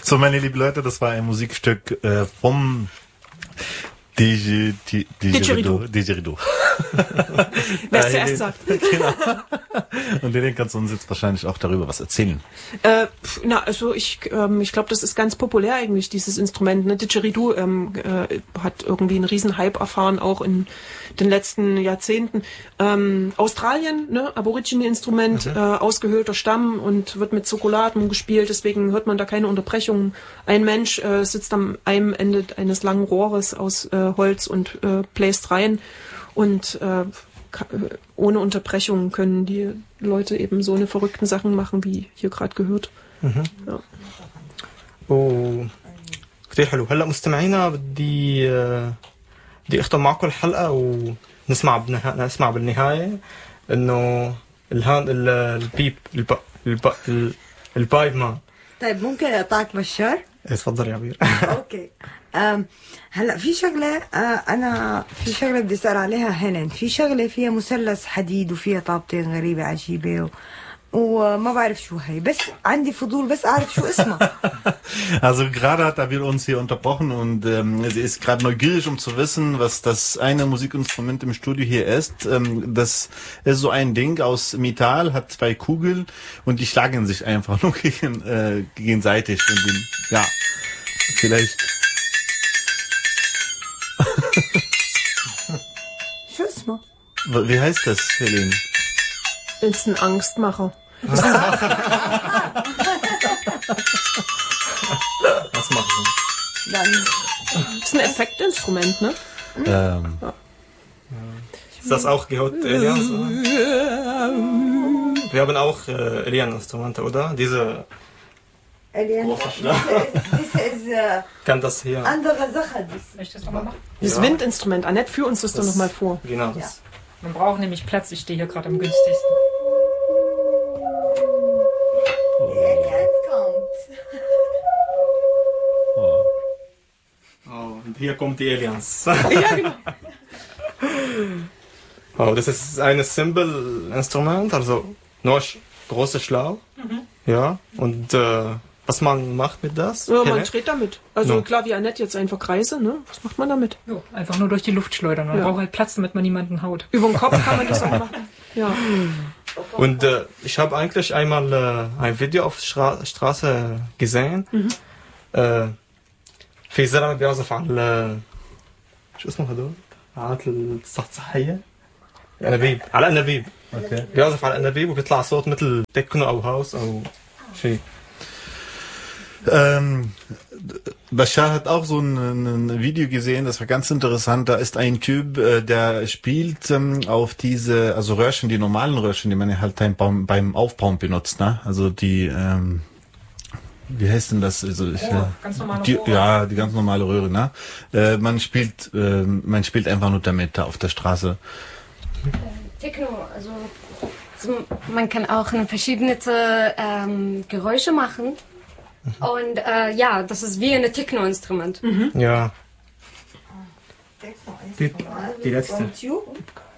So, meine lieben Leute, das war ein Musikstück vom Didgeridoo. Wer es zuerst sagt. Genau. Und Helene kannst du uns jetzt wahrscheinlich auch darüber was erzählen. Ich glaube, das ist ganz populär eigentlich, dieses Instrument. Ne? Didgeridoo hat irgendwie einen riesen Hype erfahren, auch in den letzten Jahrzehnten. Australien, ne? Aborigine-Instrument, ausgehöhlter Stamm und wird mit Zirkulatmen gespielt, deswegen hört man da keine Unterbrechungen. Ein Mensch sitzt am einem Ende eines langen Rohres aus Holz und bläst rein und ohne Unterbrechung können die Leute eben so eine verrückten Sachen machen, wie hier gerade gehört. Ja. كتير حلو. هلا مستمعينا بدي اختم معكم الحلقه ونسمع نسمع بالنهايه انه البايب مان. طيب ممكن اقطعك بشار؟ تفضل يا عبير. اوكي. هلا في شغله انا في شغله بدي اسال عليها هلن. في شغله فيها مثلث حديد وفيها طابتين غريبه عجيبه وما بعرف شو هي, بس عندي فضول بس اعرف شو اسمها. Also gerade hat Abil uns hier unterbrochen und sie ist gerade neugierig, um zu wissen, was das eine Musikinstrument im Studio hier ist. Das ist so ein Ding aus Metall, hat 2 Kugeln und die schlagen sich einfach nur gegenseitig. Und ja, vielleicht. شو اسمه؟ Wie heißt das, Helene? Ist ein Angstmacher. Was machen wir? Ist ein Effektinstrument, ne? Ist das auch gehört Elians? Wir haben auch Elian-Instrumente, oder? Diese große Schlag. Kann das hier? Andere Sache. Möchtest du das nochmal machen? Das Windinstrument. Annette, führ uns das doch nochmal vor. Genau. Das. Man braucht nämlich Platz. Ich stehe hier gerade am günstigsten. Und hier kommt die Aliens. Ja, genau. Oh, das ist ein Cymbal-Instrument, also nur große Schlau. Ja, und was man macht mit das? Ja, man dreht damit. Also No. klar, wie Annette jetzt einfach Kreise, ne? Was macht man damit? Jo, einfach nur durch die Luft schleudern. Man braucht halt Platz, damit man niemanden haut. Über den Kopf kann man das auch machen. Ja. Und ich habe eigentlich einmal ein Video auf Straße gesehen. في زلمه بيعزف على شو اسمه هدول؟ آلات الصحصحيه؟ انابيب، على انابيب. اوكي. بيعزف على انابيب وبيطلع صوت مثل تكنو او هاوس او شيء. Bashar hat auch so ein Video gesehen, das war ganz interessant. Da ist ein Typ, der spielt auf diese, also Röhrchen, die normalen Röhrchen, die man halt beim Aufbauen benutzt, ne? Also die, wie heißt denn das? Also ganz normale Röhre. Ja, die ganz normale Röhre, ne? Man spielt einfach nur damit da auf der Straße. Techno, also man kann auch verschiedene Geräusche machen. Und ja, das ist wie ein Techno-Instrument. Ja. Die letzte.